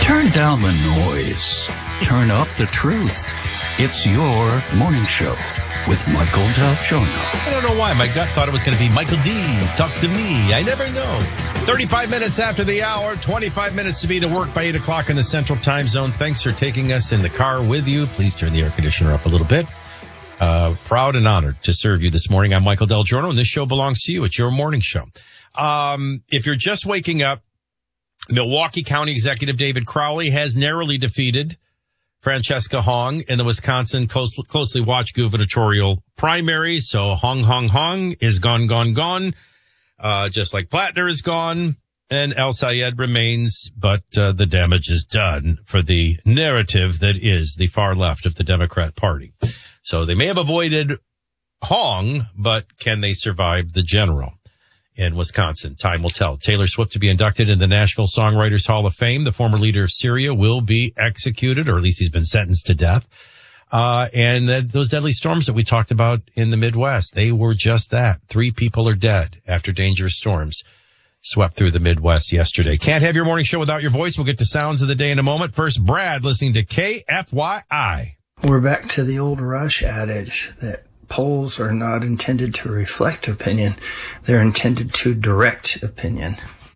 Turn down the noise. Turn up the truth. It's your morning show with Michael Del Giorno. I don't know why. My gut thought it was going to be Michael D. Talk to me. I never know. 35 minutes after the hour, 25 minutes to be to work by 8 o'clock in the Central Time Zone. Thanks for taking us in the car with you. Please turn the air conditioner up a little bit. Proud and honored to serve you this morning. I'm Michael Del Giorno, and this show belongs to you. It's your morning show. If you're just waking up, Milwaukee County Executive David Crowley has narrowly defeated Francesca Hong in the Wisconsin closely watched gubernatorial primary. So Hong is gone. Just like Plattner is gone and El Sayed remains, but the damage is done for the narrative that is the far left of the Democrat Party. So they may have avoided Hong, but can they survive the general in Wisconsin? Time will tell. Taylor Swift to be inducted in the Nashville Songwriters Hall of Fame. The former leader of Syria will be executed, or at least he's been sentenced to death. And those deadly storms that we talked about in the Midwest, they were just that. 3 people are dead after dangerous storms swept through the Midwest yesterday. Can't have your morning show without your voice. We'll get to sounds of the day in a moment. First, Brad listening to KFYI. We're back to the old Rush adage that polls are not intended to reflect opinion. They're intended to direct opinion.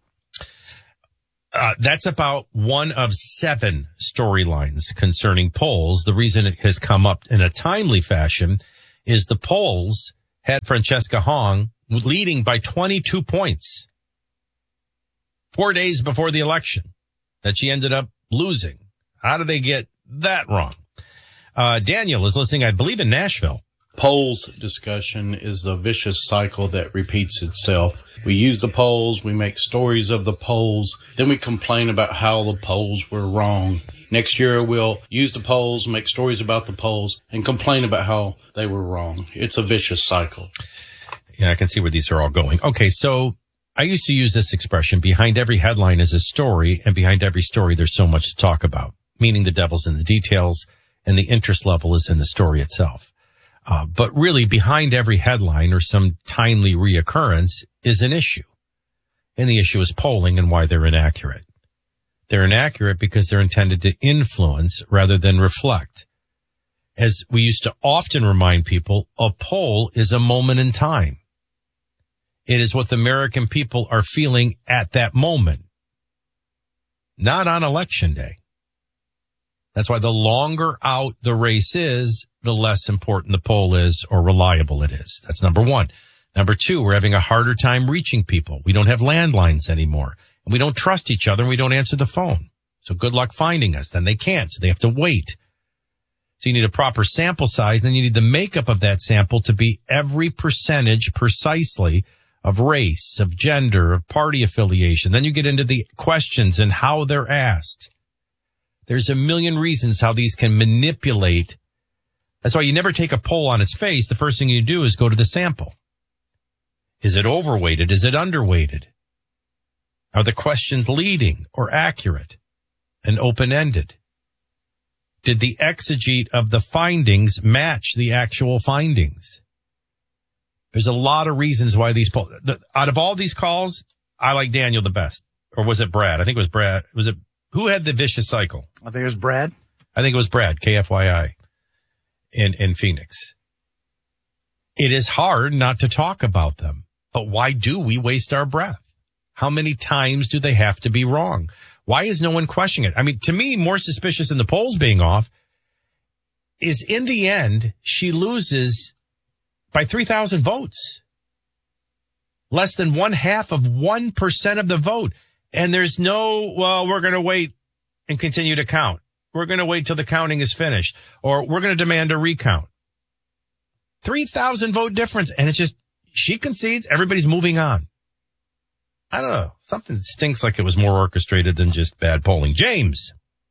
That's about one of 7 storylines concerning polls. The reason it has come up in a timely fashion is the polls had Francesca Hong leading by 22 points 4 days before the election that she ended up losing. How did they get that wrong? Daniel is listening, I believe, in Nashville. Polls discussion is a vicious cycle that repeats itself. We use the polls, we make stories of the polls, then we complain about how the polls were wrong. Next year we'll use the polls, make stories about the polls, and complain about how they were wrong. It's a vicious cycle. Yeah, I can see where these are all going. Okay, so I used to use this expression, behind every headline is a story, and behind every story there's so much to talk about, meaning the devil's in the details, and the interest level is in the story itself. But really, behind every headline or some timely reoccurrence is an issue. And the issue is polling and why they're inaccurate. They're inaccurate because they're intended to influence rather than reflect. As we used to often remind people, a poll is a moment in time. It is what the American people are feeling at that moment, not on election day. That's why the longer out the race is, the less important the poll is or reliable it is. That's number one. Number 2, we're having a harder time reaching people. We don't have landlines anymore. And we don't trust each other and we don't answer the phone. So good luck finding us. Then they can't. So they have to wait. So you need a proper sample size. Then you need the makeup of that sample to be every percentage precisely of race, of gender, of party affiliation. Then you get into the questions and how they're asked. There's a million reasons how these can manipulate. That's why you never take a poll on its face. The first thing you do is go to the sample. Is it overweighted? Is it underweighted? Are the questions leading or accurate and open-ended? Did the exegete of the findings match the actual findings? There's a lot of reasons why these polls, out of all these calls, I like Daniel the best. Or was it Brad? I think it was Brad. Was it? Who had the vicious cycle? I think it was Brad. I think it was Brad, KFYI, in Phoenix. It is hard not to talk about them, but why do we waste our breath? How many times do they have to be wrong? Why is no one questioning it? I mean, to me, more suspicious than the polls being off is in the end, she loses by 3,000 votes. Less than 0.5% of the vote. And there's no, well, we're going to wait and continue to count. We're going to wait till the counting is finished, or we're going to demand a recount. 3,000 vote difference. And it's just, she concedes, everybody's moving on. I don't know. Something stinks like it was more orchestrated than just bad polling. James.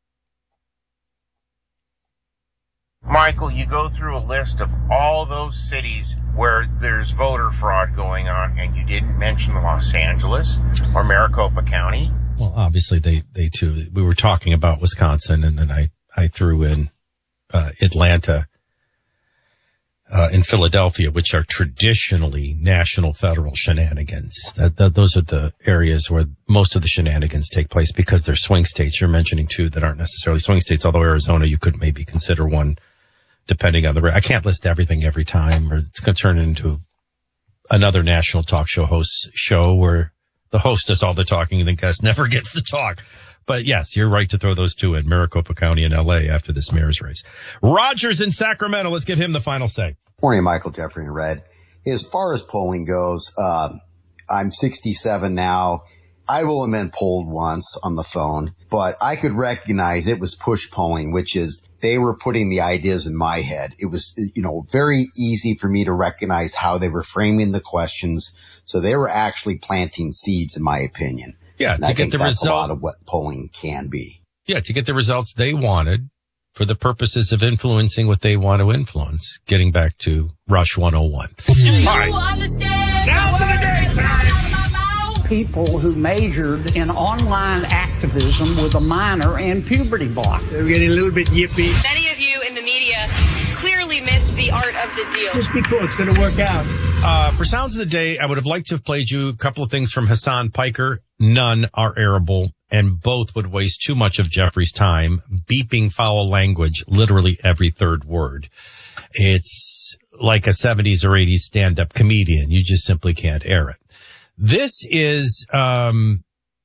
Michael, you go through a list of all those cities where there's voter fraud going on, and you didn't mention Los Angeles or Maricopa County. Well, obviously they too. We were talking about Wisconsin, and then I threw in Atlanta. in Philadelphia, which are traditionally national federal shenanigans. Those are the areas where most of the shenanigans take place because they're swing states. You're mentioning two that aren't necessarily swing states, although Arizona, you could maybe consider one depending on I can't list everything every time, or it's going to turn into another national talk show host's show where the host does all the talking and the guest never gets to talk. But yes, you're right to throw those two in, Maricopa County and LA after this mayor's race. Rogers in Sacramento, let's give him the final say. Morning, Michael, Jeffrey, and Red. As far as polling goes, I'm 67 now. I will have been polled once on the phone, but I could recognize it was push polling, which is they were putting the ideas in my head. It was, very easy for me to recognize how they were framing the questions. So they were actually planting seeds, in my opinion. Yeah, and to I get think the that's result. a lot of what polling can be. Yeah, to get the results they wanted for the purposes of influencing what they want to influence. Getting back to Rush 101. All right. Sounds of the day time. People who majored in online activism with a minor in puberty block. They're getting a little bit yippy. Many of you in the media clearly missed the art of the deal. Just be cool. It's going to work out. For Sounds of the Day, I would have liked to have played you a couple of things from Hassan Piker. None are airable, and both would waste too much of Jeffrey's time beeping foul language literally every third word. It's like a 70s or 80s stand-up comedian. You just simply can't air it. This is from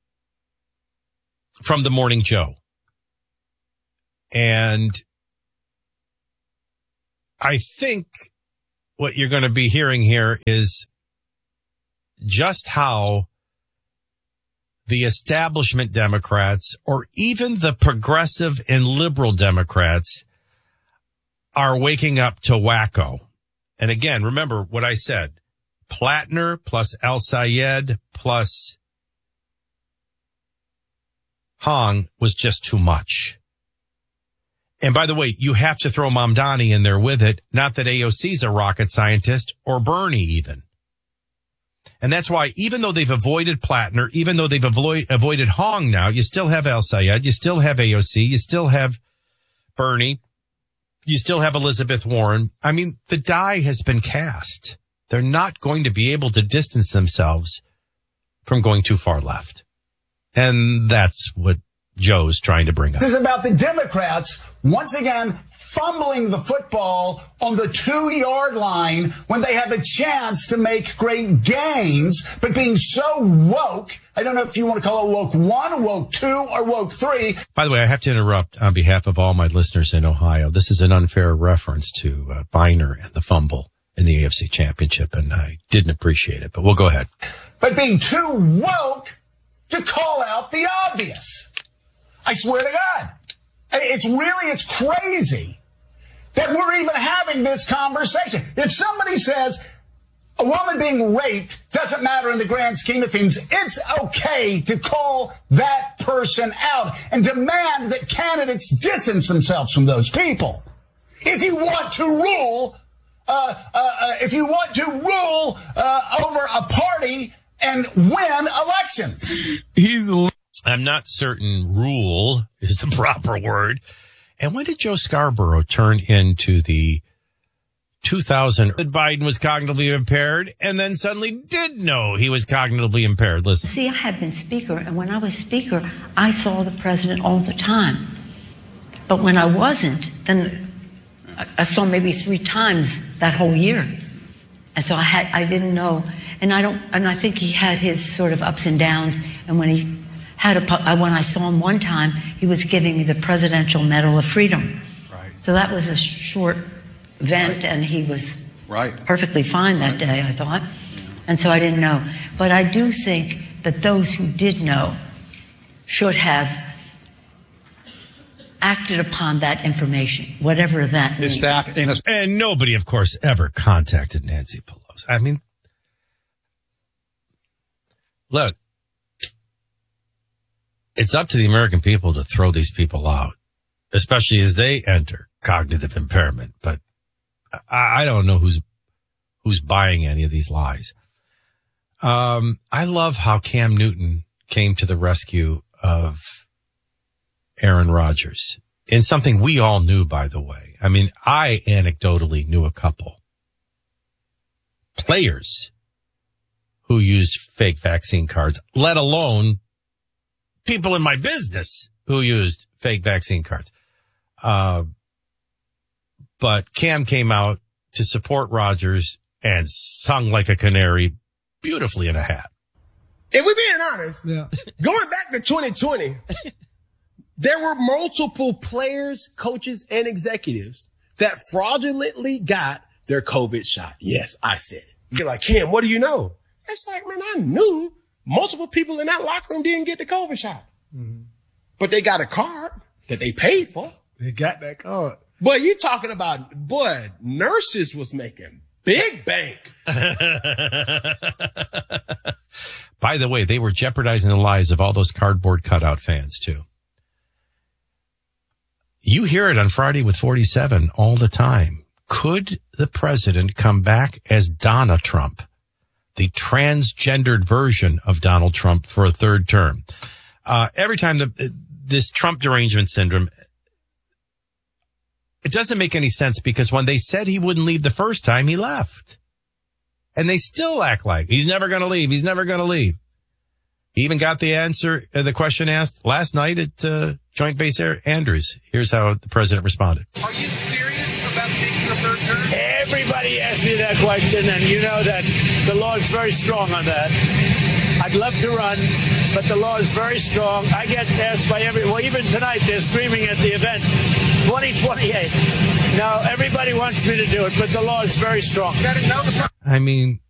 The Morning Joe. And I think what you're going to be hearing here is just how the establishment Democrats, or even the progressive and liberal Democrats, are waking up to wacko. And again, remember what I said. Plattner plus El-Sayed plus Hong was just too much. And by the way, you have to throw Mamdani in there with it. Not that AOC's a rocket scientist, or Bernie even. And that's why, even though they've avoided Plattner, even though they've avoided Hong now, you still have El-Sayed, you still have AOC, you still have Bernie, you still have Elizabeth Warren. I mean, the die has been cast. They're not going to be able to distance themselves from going too far left. And that's what Joe's trying to bring up. This is about the Democrats, once again, fumbling the football on the 2-yard line when they have a chance to make great gains, but being so woke, I don't know if you want to call it woke 1, woke 2, or woke 3. By the way, I have to interrupt on behalf of all my listeners in Ohio. This is an unfair reference to Biner and the fumble in the AFC Championship, and I didn't appreciate it, but we'll go ahead. But being too woke to call out the obvious. I swear to God. It's crazy that we're even having this conversation. If somebody says a woman being raped doesn't matter in the grand scheme of things, it's okay to call that person out and demand that candidates distance themselves from those people. If you want to rule, over a party and win elections. I'm not certain rule is the proper word. And when did Joe Scarborough turn into the 2000 that Biden was cognitively impaired and then suddenly did know he was cognitively impaired? Listen. See, I have been speaker, and when I was speaker, I saw the president all the time. But when I wasn't, then I saw maybe 3 times that whole year. And so I didn't know. And I think he had his sort of ups and downs. And when when I saw him one time, he was giving me the Presidential Medal of Freedom. Right. So that was a short event, right. And he was perfectly fine that day, I thought. Yeah. And so I didn't know. But I do think that those who did know should have acted upon that information, whatever that means. His staff and nobody, of course, ever contacted Nancy Pelosi. I mean, look. It's up to the American people to throw these people out, especially as they enter cognitive impairment. But I don't know who's buying any of these lies. I love how Cam Newton came to the rescue of Aaron Rodgers in something we all knew, by the way. I mean, I anecdotally knew a couple players who used fake vaccine cards, let alone people in my business who used fake vaccine cards. But Cam came out to support Rodgers and sung like a canary beautifully in a hat. If we're being honest, going back to 2020, there were multiple players, coaches, and executives that fraudulently got their COVID shot. Yes, I said it. You're like, Cam, what do you know? It's like, man, I knew multiple people in that locker room didn't get the COVID shot. Mm-hmm. But they got a card that they paid for. They got that card. Boy, you talking about, nurses was making big bank. By the way, they were jeopardizing the lives of all those cardboard cutout fans, too. You hear it on Friday with 47 all the time. Could the president come back as Donna Trump, the transgendered version of Donald Trump, for a third term? Every time this Trump derangement syndrome, it doesn't make any sense because when they said he wouldn't leave the first time, he left. And they still act like he's never going to leave. He's never going to leave. He even got the answer, the question asked last night at Joint Base Andrews. Here's how the president responded. Are you serious about taking the third term? Everybody asked me that question, and you know that the law is very strong on that. I'd love to run, but the law is very strong. I get asked by even tonight they're screaming at the event, 2028. Now, everybody wants me to do it, but the law is very strong. I mean,